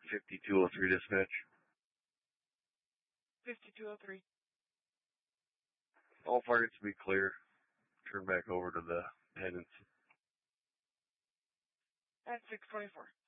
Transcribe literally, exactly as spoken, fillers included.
fifty-two oh three dispatch. fifty-two oh three. All targets to be clear. Turn back over to the headings. At six twenty-four.